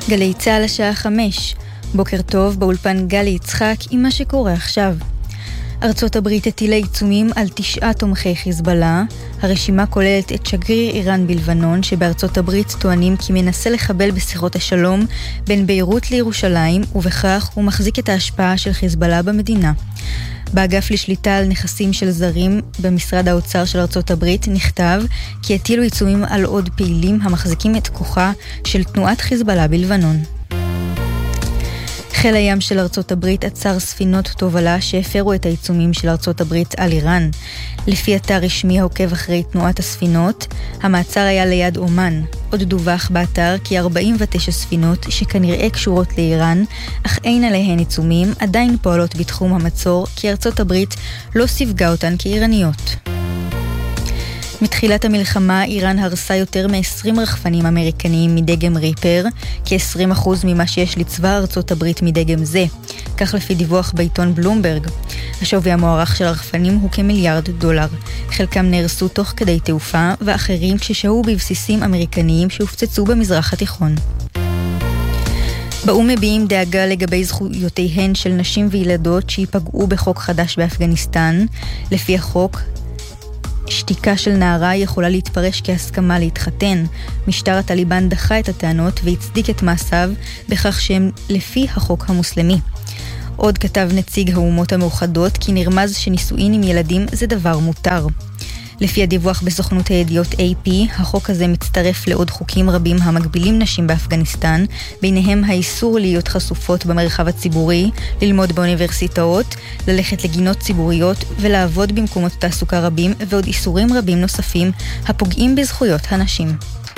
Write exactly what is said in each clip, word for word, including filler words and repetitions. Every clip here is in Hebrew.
גלי צהל השעה חמש. בוקר טוב, באולפן גלי יצחק עם מה שקורה עכשיו. ארצות הברית הטילה עיצומים על תשעה תומכי חיזבאללה. הרשימה כוללת את שגריר איראן בלבנון, שבארצות הברית טוענים כי מנסה לחבל בשיחות השלום בין ביירות לירושלים, ובכך הוא מחזיק את ההשפעה של חיזבאללה במדינה. באגף לשליטה על נכסים של זרים במשרד האוצר של ארצות הברית נכתב כי הטילו עיצומים על עוד פעילים המחזיקים את כוחה של תנועת חיזבאללה בלבנון. חיל הים של ארצות הברית עצר ספינות תובלה שהפרו את העיצומים של ארצות הברית על איראן. לפי אתר רשמי העוקב אחרי תנועת הספינות, המעצר היה ליד אומן. עוד דווח באתר כי ארבעים ותשע ספינות שכנראה קשורות לאיראן, אך אין עליהן עיצומים, עדיין פועלות בתחום המצור, כי ארצות הברית לא סיווגה אותן כאיראניות. מתחילת המלחמה, איראן הרסה יותר מ-עשרים רחפנים אמריקניים מדגם ריפר, כ-עשרים אחוז ממה שיש לצבא ארצות הברית מדגם זה, כך לפי דיווח בעיתון בלומברג. השווי המוערך של הרחפנים הוא כמיליארד דולר. חלקם נהרסו תוך כדי תעופה, ואחרים כששהו בבסיסים אמריקניים שהופצצו במזרח התיכון. באום מביעים דאגה לגבי זכויותיהן של נשים וילדות שיפגעו בחוק חדש באפגניסטן. לפי החוק, שתיקה של נערה יכולה להתפרש כהסכמה להתחתן. משטר הטליבן דחה את הטענות והצדיק את מעשיו בכך שהם לפי החוק המוסלמי. עוד כתב נציג האומות המאוחדות כי נרמז שנישואין עם ילדים זה דבר מותר. לפי הדיווח בסוכנות הידיעות איי פי, החוק הזה מצטרף לעוד חוקים רבים המגבילים נשים באפגניסטן, ביניהם האיסור להיות חשופות במרחב הציבורי, ללמוד באוניברסיטאות, ללכת לגינות ציבוריות ולעבוד במקומות תעסוקה רבים, ועוד איסורים רבים נוספים הפוגעים בזכויות הנשים.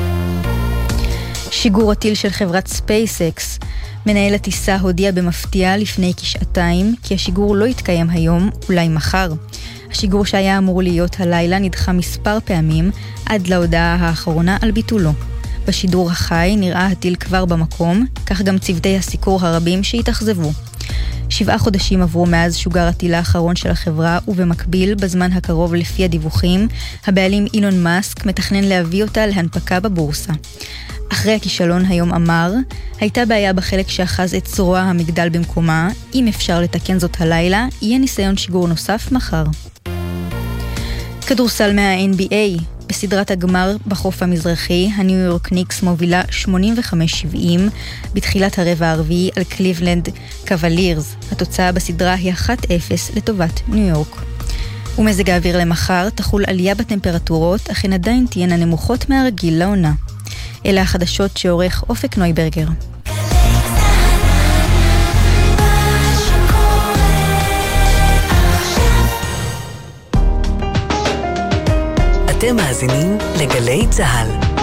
שיגור הטיל של חברת ספייסקס. מנהל הטיסה הודיע במפתיע לפני כשעתיים כי השיגור לא יתקיים היום, אולי מחר. השיגור שהיה אמור להיות הלילה נדחה מספר פעמים עד להודעה האחרונה על ביטולו. בשידור החי נראה הטיל כבר במקום, כך גם צוותי הסיקור הרבים שהתאכזבו. שבעה חודשים עברו מאז שוגר הטיל האחרון של החברה, ובמקביל, בזמן הקרוב לפי הדיווחים, הבעלים אילון מאסק מתכנן להביא אותה להנפקה בבורסה. אחרי הכישלון היום אמר, הייתה בעיה בחלק שאחז את זרוע המגדל במקומה, אם אפשר לתקן זאת הלילה, יהיה ניסיון שיגור נוסף מחר. כדורסל מה-אן בי איי, בסדרת הגמר בחוף המזרחי, הניו יורק ניקס מובילה שמונים וחמש שבעים בתחילת הרבע הרביעי על קליבלנד קוולירס. התוצאה בסדרה היא אחת אפס לטובת ניו יורק. ומזג האוויר למחר תחול עלייה בטמפרטורות, אך הן עדיין תהיינה נמוכות מהרגיל לעונה. אלה החדשות שעורך אופק נויברגר. אתם מאזינים לגלי צהל.